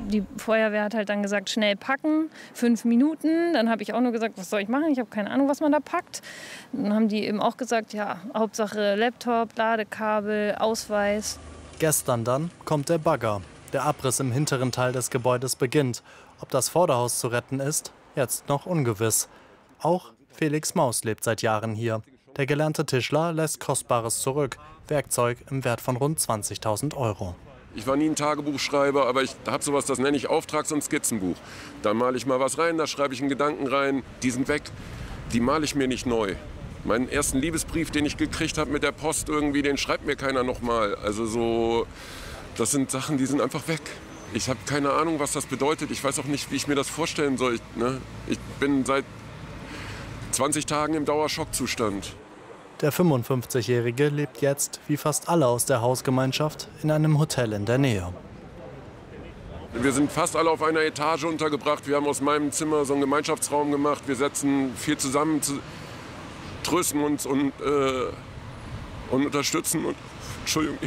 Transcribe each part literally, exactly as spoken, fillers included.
die Feuerwehr hat halt dann gesagt, schnell packen, fünf Minuten. Dann habe ich auch nur gesagt, was soll ich machen? Ich habe keine Ahnung, was man da packt. Dann haben die eben auch gesagt, ja, Hauptsache Laptop, Ladekabel, Ausweis. Gestern dann kommt der Bagger. Der Abriss im hinteren Teil des Gebäudes beginnt. Ob das Vorderhaus zu retten ist, jetzt noch ungewiss. Auch Felix Maus lebt seit Jahren hier. Der gelernte Tischler lässt Kostbares zurück. Werkzeug im Wert von rund zwanzigtausend Euro. Ich war nie ein Tagebuchschreiber, aber ich habe sowas, das nenne ich Auftrags- und Skizzenbuch. Da male ich mal was rein, da schreibe ich einen Gedanken rein. Die sind weg, die male ich mir nicht neu. Meinen ersten Liebesbrief, den ich gekriegt habe mit der Post irgendwie, den schreibt mir keiner noch mal. Also so, das sind Sachen, die sind einfach weg. Ich habe keine Ahnung, was das bedeutet. Ich weiß auch nicht, wie ich mir das vorstellen soll. Ich, ne? ich bin seit zwanzig Tagen im Dauerschockzustand. Der fünfundfünfzigjährige lebt jetzt, wie fast alle aus der Hausgemeinschaft, in einem Hotel in der Nähe. Wir sind fast alle auf einer Etage untergebracht. Wir haben aus meinem Zimmer so einen Gemeinschaftsraum gemacht. Wir setzen viel zusammen, zu, trösten uns und, äh, und unterstützen. Und, Entschuldigung.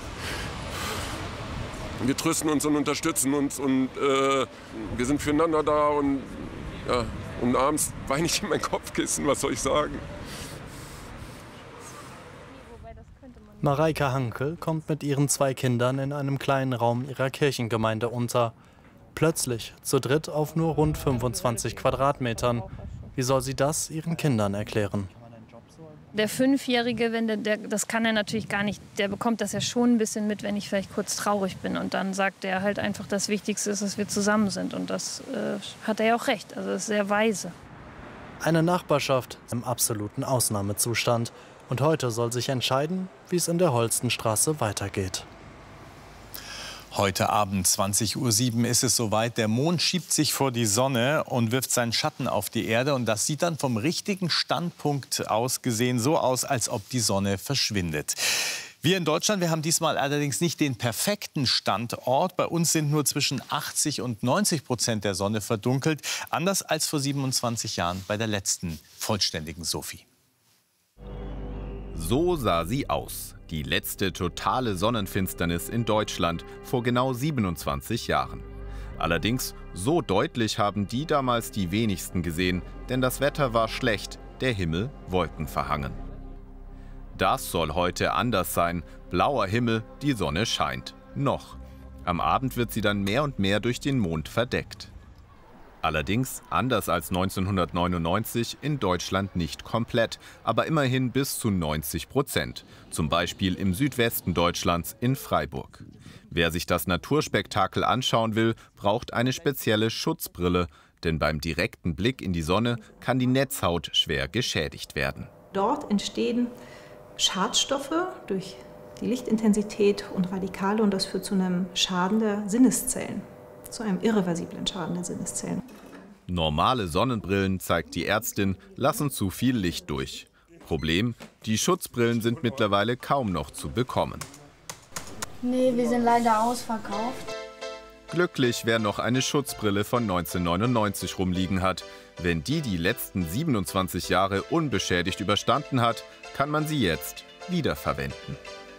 Wir trösten uns und unterstützen uns. Und äh, wir sind füreinander da. Und, ja, und abends weine ich in mein Kopfkissen. Was soll ich sagen? Mareike Hankel kommt mit ihren zwei Kindern in einem kleinen Raum ihrer Kirchengemeinde unter. Plötzlich zu dritt auf nur rund fünfundzwanzig Quadratmetern. Wie soll sie das ihren Kindern erklären? Der Fünfjährige, wenn der, der, das kann er natürlich gar nicht, der bekommt das ja schon ein bisschen mit, wenn ich vielleicht kurz traurig bin. Und dann sagt er halt einfach, das Wichtigste ist, dass wir zusammen sind. Und das äh, hat er ja auch recht, also das ist sehr weise. Eine Nachbarschaft im absoluten Ausnahmezustand. Und heute soll sich entscheiden, wie es in der Holstenstraße weitergeht. Heute Abend zwanzig Uhr sieben ist es soweit. Der Mond schiebt sich vor die Sonne und wirft seinen Schatten auf die Erde. Und das sieht dann vom richtigen Standpunkt aus gesehen so aus, als ob die Sonne verschwindet. Wir in Deutschland, wir haben diesmal allerdings nicht den perfekten Standort. Bei uns sind nur zwischen achtzig und neunzig Prozent der Sonne verdunkelt. Anders als vor siebenundzwanzig Jahren bei der letzten vollständigen SOFI. So sah sie aus. Die letzte totale Sonnenfinsternis in Deutschland vor genau siebenundzwanzig Jahren. Allerdings, so deutlich haben die damals die wenigsten gesehen, denn das Wetter war schlecht, der Himmel wolkenverhangen. Das soll heute anders sein. Blauer Himmel, die Sonne scheint. Noch. Am Abend wird sie dann mehr und mehr durch den Mond verdeckt. Allerdings, anders als neunzehnhundertneunundneunzig, in Deutschland nicht komplett, aber immerhin bis zu neunzig Prozent. Zum Beispiel im Südwesten Deutschlands in Freiburg. Wer sich das Naturspektakel anschauen will, braucht eine spezielle Schutzbrille, denn beim direkten Blick in die Sonne kann die Netzhaut schwer geschädigt werden. Dort entstehen Schadstoffe durch die Lichtintensität und Radikale und das führt zu einem Schaden der Sinneszellen. Zu einem irreversiblen Schaden der Sinneszellen. Normale Sonnenbrillen, zeigt die Ärztin, lassen zu viel Licht durch. Problem, die Schutzbrillen sind mittlerweile kaum noch zu bekommen. Nee, wir sind leider ausverkauft. Glücklich, wer noch eine Schutzbrille von neunzehnhundertneunundneunzig rumliegen hat. Wenn die die letzten siebenundzwanzig Jahre unbeschädigt überstanden hat, kann man sie jetzt wiederverwenden.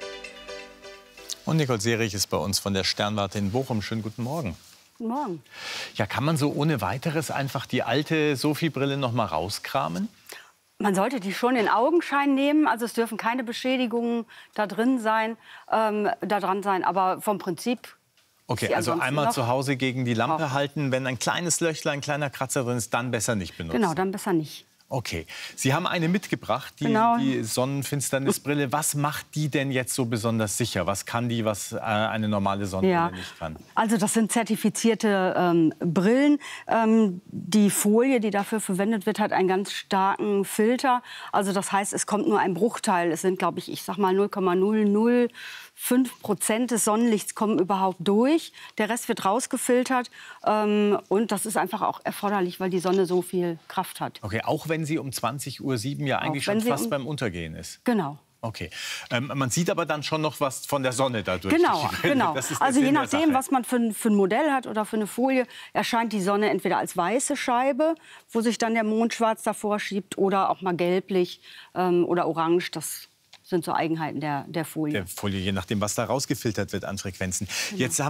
Und Nicole Seerich ist bei uns von der Sternwarte in Bochum. Schönen guten Morgen. Guten Morgen. Ja, kann man so ohne weiteres einfach die alte SOFI-Brille noch mal rauskramen? Man sollte die schon in Augenschein nehmen. Also es dürfen keine Beschädigungen da drin sein, ähm, da dran sein. Aber vom Prinzip. Okay, also einmal zu Hause gegen die Lampe auch halten. Wenn ein kleines Löchlein, ein kleiner Kratzer drin ist, dann besser nicht benutzen. Genau, dann besser nicht. Okay, Sie haben eine mitgebracht, die, genau. die Sonnenfinsternisbrille. Was macht die denn jetzt so besonders sicher? Was kann die, was äh, eine normale Sonnenbrille ja. nicht kann? Also das sind zertifizierte ähm, Brillen. Ähm, die Folie, die dafür verwendet wird, hat einen ganz starken Filter. Also das heißt, es kommt nur ein Bruchteil. Es sind, glaube ich, ich sag mal null Komma null null fünf Prozent des Sonnenlichts kommen überhaupt durch. Der Rest wird rausgefiltert. Ähm, und das ist einfach auch erforderlich, weil die Sonne so viel Kraft hat. Okay, auch wenn sie um zwanzig Uhr sieben ja eigentlich schon fast um beim Untergehen ist. Genau. Okay. Ähm, man sieht aber dann schon noch was von der Sonne dadurch. Genau, genau. Also je nachdem, was man für, für ein Modell hat oder für eine Folie, erscheint die Sonne entweder als weiße Scheibe, wo sich dann der Mond schwarz davor schiebt, oder auch mal gelblich ähm, oder orange. Das sind so Eigenheiten der, der Folie. Der Folie, je nachdem, was da rausgefiltert wird an Frequenzen. Genau. Jetzt haben